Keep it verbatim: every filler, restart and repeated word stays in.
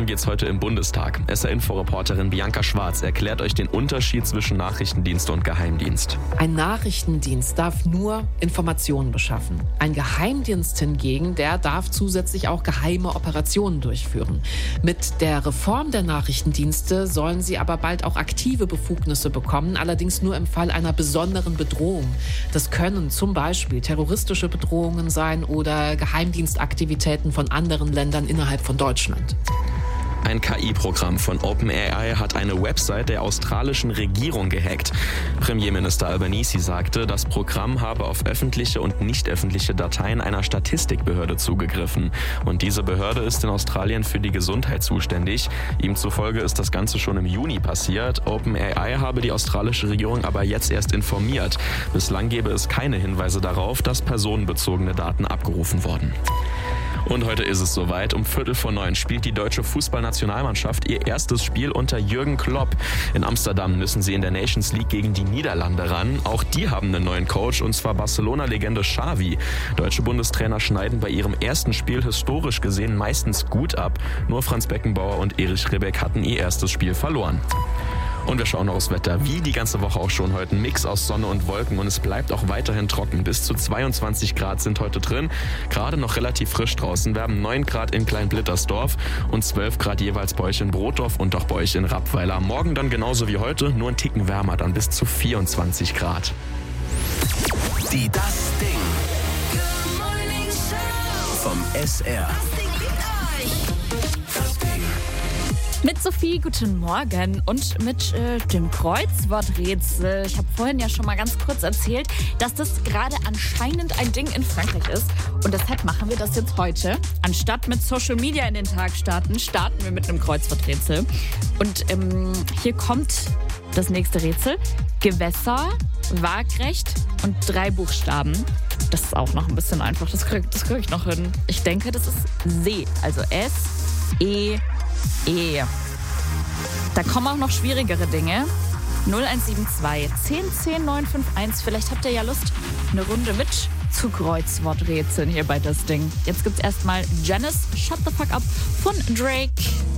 Worum geht's heute im Bundestag? S R-Info-Reporterin Bianca Schwarz erklärt euch den Unterschied zwischen Nachrichtendienst und Geheimdienst. Ein Nachrichtendienst darf nur Informationen beschaffen. Ein Geheimdienst hingegen, der darf zusätzlich auch geheime Operationen durchführen. Mit der Reform der Nachrichtendienste sollen sie aber bald auch aktive Befugnisse bekommen, allerdings nur im Fall einer besonderen Bedrohung. Das können zum Beispiel terroristische Bedrohungen sein oder Geheimdienstaktivitäten von anderen Ländern innerhalb von Deutschland. Ein K I-Programm von OpenAI hat eine Website der australischen Regierung gehackt. Premierminister Albanese sagte, das Programm habe auf öffentliche und nicht öffentliche Dateien einer Statistikbehörde zugegriffen. Und diese Behörde ist in Australien für die Gesundheit zuständig. Ihm zufolge ist das Ganze schon im Juni passiert. OpenAI habe die australische Regierung aber jetzt erst informiert. Bislang gebe es keine Hinweise darauf, dass personenbezogene Daten abgerufen wurden. Und heute ist es soweit. Um Viertel vor neun spielt die deutsche Fußballnationalmannschaft ihr erstes Spiel unter Jürgen Klopp. In Amsterdam müssen sie in der Nations League gegen die Niederlande ran. Auch die haben einen neuen Coach, und zwar Barcelona-Legende Xavi. Deutsche Bundestrainer schneiden bei ihrem ersten Spiel historisch gesehen meistens gut ab. Nur Franz Beckenbauer und Erich Ribbeck hatten ihr erstes Spiel verloren. Und wir schauen noch aufs Wetter. Wie die ganze Woche auch schon heute. Ein Mix aus Sonne und Wolken, und es bleibt auch weiterhin trocken. Bis zu zweiundzwanzig Grad sind heute drin. Gerade noch relativ frisch draußen. Wir haben neun Grad in Kleinblittersdorf und zwölf Grad jeweils bei euch in Brotdorf und auch bei euch in Rappweiler. Morgen dann genauso wie heute, nur ein Ticken wärmer, dann bis zu vierundzwanzig Grad. Die Das Ding vom S R. Mit Sophie, guten Morgen, und mit äh, dem Kreuzworträtsel. Ich habe vorhin ja schon mal ganz kurz erzählt, dass das gerade anscheinend ein Ding in Frankreich ist. Und deshalb machen wir das jetzt heute. Anstatt mit Social Media in den Tag starten, starten wir mit einem Kreuzworträtsel. Und ähm, hier kommt das nächste Rätsel. Gewässer, waagrecht und drei Buchstaben. Das ist auch noch ein bisschen einfach. Das kriege das krieg ich noch hin. Ich denke, das ist See. Also S, E, E. Da kommen auch noch schwierigere Dinge. null eins sieben zwei, zehn zehn, neun fünf eins. Vielleicht habt ihr ja Lust, eine Runde mit zu Kreuzworträtseln hier bei Das Ding. Jetzt gibt's erstmal Janice Shut the Fuck Up von Drake.